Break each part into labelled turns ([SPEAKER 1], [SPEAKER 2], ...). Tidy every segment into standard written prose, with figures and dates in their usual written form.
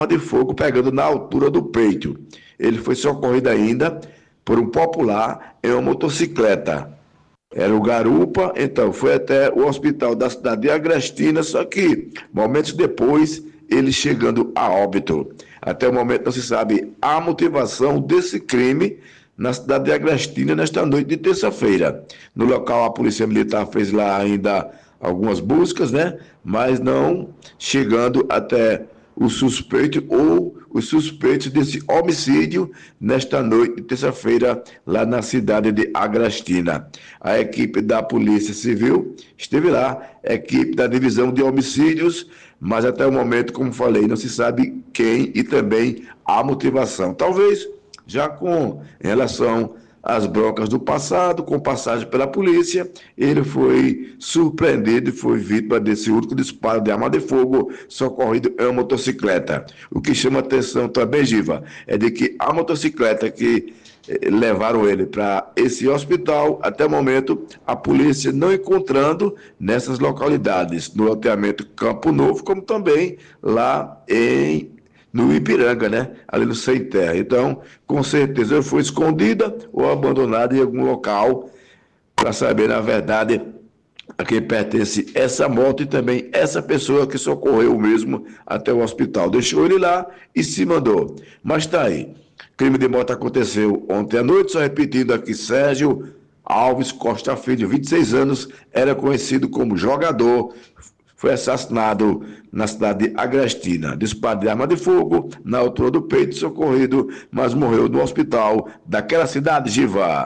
[SPEAKER 1] de fogo pegando na altura do peito. Ele foi socorrido ainda por um popular em uma motocicleta. Era o Garupa, então foi até o hospital da cidade de Agrestina, só que momentos depois ele chegando a óbito. Até o momento não se sabe a motivação desse crime na cidade de Agrestina nesta noite de terça-feira. No local a polícia militar fez lá ainda algumas buscas, né? Mas não chegando até o suspeito ou os suspeitos desse homicídio nesta noite de terça-feira lá na cidade de Agrestina. A equipe da Polícia Civil esteve lá, equipe da Divisão de Homicídios, mas até o momento, como falei, não se sabe quem e também a motivação. Talvez já em relação às broncas do passado, com passagem pela polícia, ele foi surpreendido e foi vítima desse único disparo de arma de fogo socorrido em uma motocicleta. O que chama atenção também, Giva, é de que a motocicleta que levaram ele para esse hospital, até o momento, a polícia não encontrando nessas localidades, no loteamento Campo Novo, como também lá no Ipiranga, né? Ali no Sem Terra. Então, com certeza, ele foi escondida ou abandonada em algum local para saber, na verdade, a quem pertence essa moto e também essa pessoa que socorreu mesmo até o hospital. Deixou ele lá e se mandou. Mas está aí. Crime de moto aconteceu ontem à noite, só repetindo aqui, Sérgio Alves Costa Filho, 26 anos, era conhecido como jogador, foi assassinado na cidade de Agrestina. Disparo de arma de fogo na altura do peito, socorrido, mas morreu no hospital daquela cidade, Giva.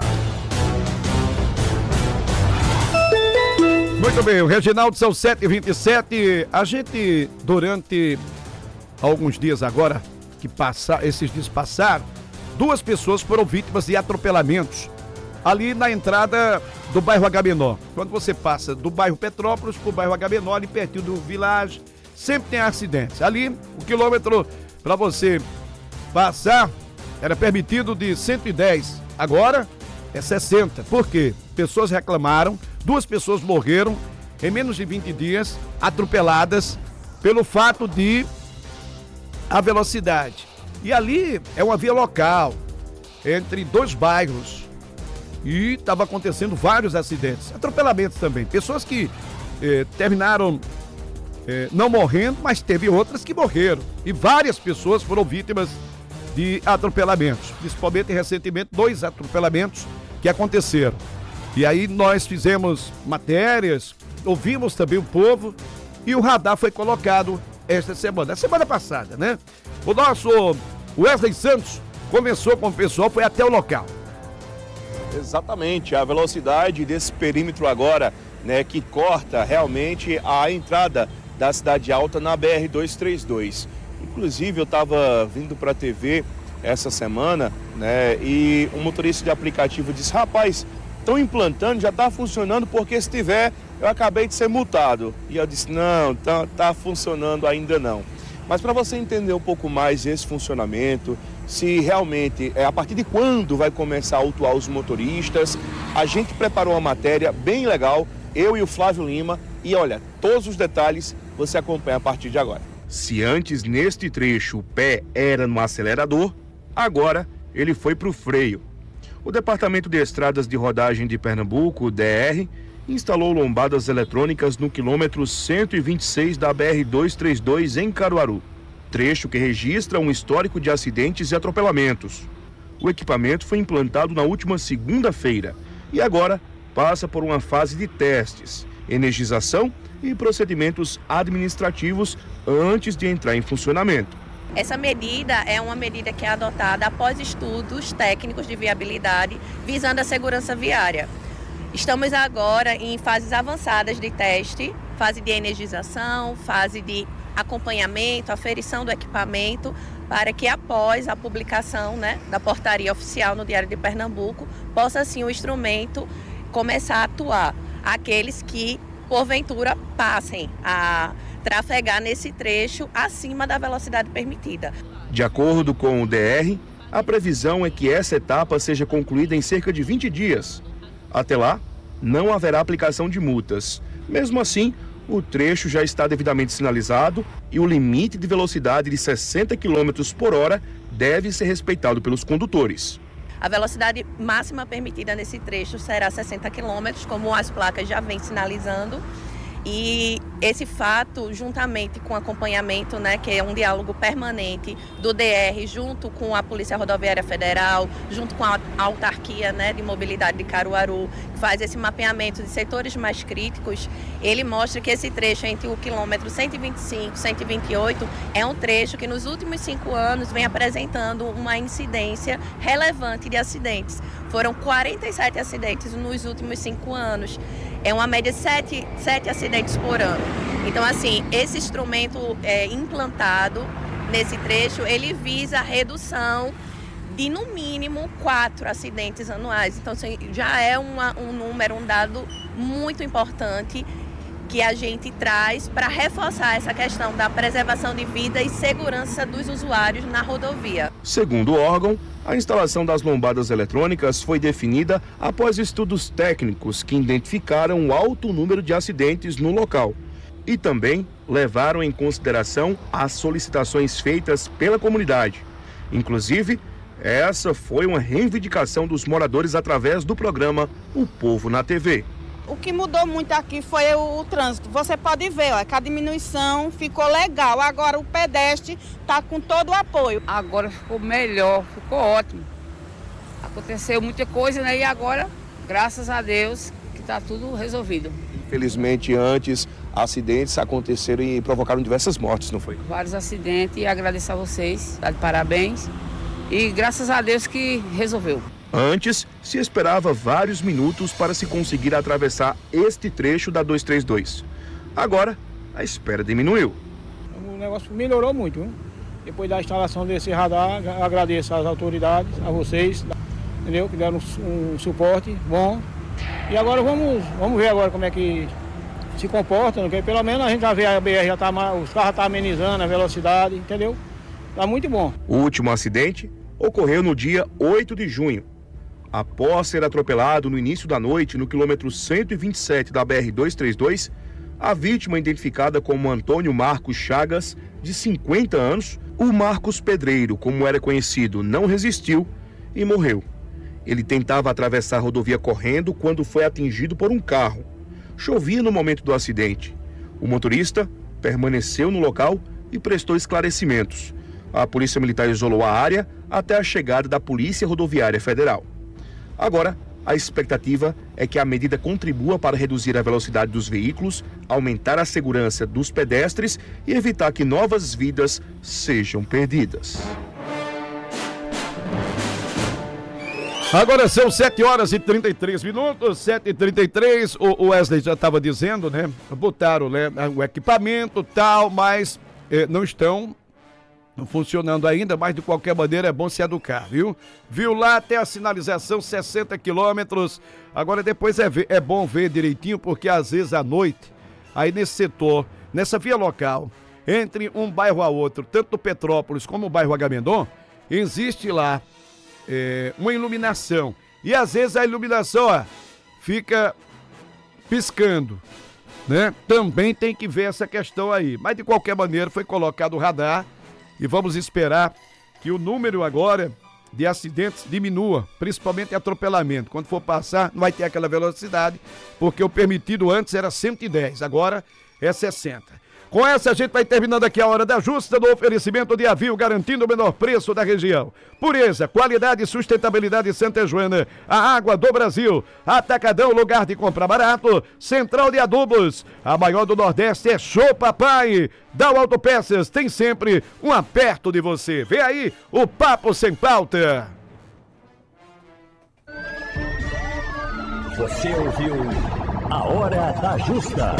[SPEAKER 2] Muito bem, o Reginaldo, são 7h27. A gente, durante alguns dias agora, esses dias passaram, 2 pessoas foram vítimas de atropelamentos ali na entrada do bairro Agamenon. Quando você passa do bairro Petrópolis para o bairro Agamenon, ali pertinho do Village, sempre tem acidentes. Ali, o quilômetro para você passar era permitido de 110, agora é 60. Por quê? Pessoas reclamaram, 2 pessoas morreram em menos de 20 dias, atropeladas pelo fato de a velocidade. E ali é uma via local, entre 2 bairros. E estava acontecendo vários acidentes, atropelamentos também. Pessoas que terminaram não morrendo, mas teve outras que morreram. E várias pessoas foram vítimas de atropelamentos. Principalmente recentemente, 2 atropelamentos que aconteceram. E aí nós fizemos matérias, ouvimos também o povo e o radar foi colocado esta semana, a semana passada, né? O nosso Wesley Santos conversou com o pessoal, foi até o local.
[SPEAKER 3] Exatamente, a velocidade desse perímetro agora, né, que corta realmente a entrada da Cidade Alta na BR-232. Inclusive, eu estava vindo para a TV essa semana, né, e um motorista de aplicativo disse, rapaz, estão implantando, já está funcionando, porque se tiver, eu acabei de ser multado. E eu disse, não, tá funcionando ainda não. Mas para você entender um pouco mais esse funcionamento, se realmente, a partir de quando vai começar a autuar os motoristas, a gente preparou uma matéria bem legal, eu e o Flávio Lima, e olha, todos os detalhes você acompanha a partir de agora. Se antes neste trecho o pé era no acelerador, agora ele foi para o freio. O Departamento de Estradas de Rodagem de Pernambuco, o DR, instalou lombadas eletrônicas no quilômetro 126 da BR-232 em Caruaru, trecho que registra um histórico de acidentes e atropelamentos. O equipamento foi implantado na última segunda-feira e agora passa por uma fase de testes, energização e procedimentos administrativos antes de entrar em funcionamento.
[SPEAKER 4] Essa medida é uma medida que é adotada após estudos técnicos de viabilidade visando a segurança viária. Estamos agora em fases avançadas de teste, fase de energização, fase de acompanhamento, aferição do equipamento, para que após a publicação, né, da portaria oficial no Diário de Pernambuco, possa assim o instrumento começar a atuar. Aqueles que, porventura, passem a trafegar nesse trecho acima da velocidade permitida.
[SPEAKER 3] De acordo com o DR, a previsão é que essa etapa seja concluída em cerca de 20 dias. Até lá, não haverá aplicação de multas. Mesmo assim, o trecho já está devidamente sinalizado e o limite de velocidade de 60 km por hora deve ser respeitado pelos condutores.
[SPEAKER 4] A velocidade máxima permitida nesse trecho será 60 km, como as placas já vêm sinalizando. E esse fato, juntamente com o acompanhamento, que é um diálogo permanente do DR, junto com a Polícia Rodoviária Federal, junto com a autarquia de mobilidade de Caruaru, que faz esse mapeamento de setores mais críticos, ele mostra que esse trecho entre o quilômetro 125 e 128 é um trecho que nos últimos 5 anos vem apresentando uma incidência relevante de acidentes. Foram 47 acidentes nos últimos 5 anos. É uma média de 7 acidentes por ano. Então, assim, esse instrumento implantado nesse trecho, ele visa a redução de, no mínimo, 4 acidentes anuais. Então, assim, já é um número, um dado muito importante que a gente traz para reforçar essa questão da preservação de vida e segurança dos usuários na rodovia.
[SPEAKER 3] Segundo o órgão, a instalação das lombadas eletrônicas foi definida após estudos técnicos que identificaram o alto número de acidentes no local e também levaram em consideração as solicitações feitas pela comunidade. Inclusive, essa foi uma reivindicação dos moradores através do programa O Povo na TV.
[SPEAKER 5] O que mudou muito aqui foi o trânsito. Você pode ver, que a diminuição ficou legal. Agora o pedestre está com todo o apoio.
[SPEAKER 6] Agora ficou melhor, ficou ótimo. Aconteceu muita coisa, e agora, graças a Deus, que está tudo resolvido.
[SPEAKER 3] Infelizmente, antes, acidentes aconteceram e provocaram diversas mortes, não foi?
[SPEAKER 6] Vários acidentes, e agradeço a vocês, tá de parabéns. E graças a Deus que resolveu.
[SPEAKER 3] Antes, se esperava vários minutos para se conseguir atravessar este trecho da 232. Agora, a espera diminuiu.
[SPEAKER 7] O negócio melhorou muito, hein? Depois da instalação desse radar, agradeço às autoridades, a vocês, entendeu? Que deram um suporte bom. E agora vamos ver agora como é que se comporta, porque pelo menos a gente já vê a BR, os carros estão amenizando a velocidade, entendeu? Tá muito bom.
[SPEAKER 3] O último acidente ocorreu no dia 8 de junho. Após ser atropelado no início da noite, no quilômetro 127 da BR-232, a vítima, identificada como Antônio Marcos Chagas, de 50 anos, o Marcos Pedreiro, como era conhecido, não resistiu e morreu. Ele tentava atravessar a rodovia correndo quando foi atingido por um carro. Chovia no momento do acidente. O motorista permaneceu no local e prestou esclarecimentos. A Polícia Militar isolou a área até a chegada da Polícia Rodoviária Federal. Agora, a expectativa é que a medida contribua para reduzir a velocidade dos veículos, aumentar a segurança dos pedestres e evitar que novas vidas sejam perdidas.
[SPEAKER 2] Agora são 7h33, 7h33, o Wesley já estava dizendo, botaram o equipamento tal, mas não estão funcionando ainda, mas de qualquer maneira é bom se educar, viu? Viu lá até a sinalização 60 quilômetros, agora depois é bom ver direitinho, porque às vezes à noite, aí nesse setor, nessa via local, entre um bairro a outro, tanto do Petrópolis como o bairro Agamemnon, existe lá uma iluminação, e às vezes a iluminação fica piscando, Também tem que ver essa questão aí, mas de qualquer maneira foi colocado o radar. E vamos esperar que o número agora de acidentes diminua, principalmente atropelamento. Quando for passar, não vai ter aquela velocidade, porque o permitido antes era 110, agora é 60. Com essa, a gente vai terminando aqui a Hora da Justa, do oferecimento de Avio, garantindo o menor preço da região. Pureza, qualidade e sustentabilidade Santa Joana, a água do Brasil. Atacadão, lugar de comprar barato. Central de Adubos, a maior do Nordeste é Show Papai. Dal Autopeças, tem sempre um aperto de você. Vem aí o Papo Sem Pauta.
[SPEAKER 8] Você ouviu a Hora da Justa.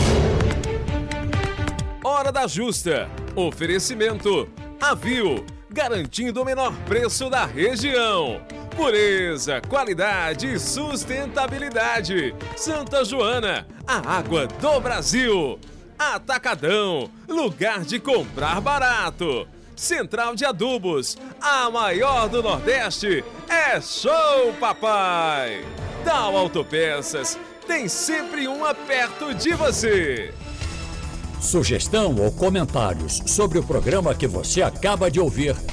[SPEAKER 9] Hora da Justa. Oferecimento Avio, garantindo o menor preço da região. Pureza, qualidade e sustentabilidade. Santa Joana, a água do Brasil. Atacadão, lugar de comprar barato. Central de Adubos, a maior do Nordeste, é Show Papai. Dal Autopeças, tem sempre uma perto de você.
[SPEAKER 8] Sugestão ou comentários sobre o programa que você acaba de ouvir,